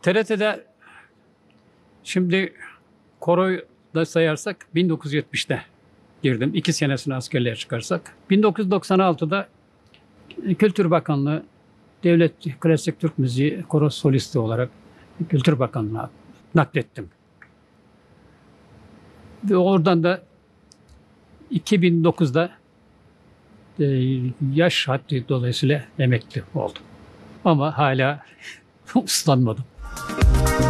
TRT'de şimdi koroyu da sayarsak 1970'te girdim. 2 senesini askerliğe çıkarsak. 1996'da Kültür Bakanlığı Devlet Klasik Türk Müziği Koro Solisti olarak Kültür Bakanlığı'na naklettim. Ve oradan da 2009'da yaş haddi dolayısıyla emekli oldum. Ama hala uslanmadım.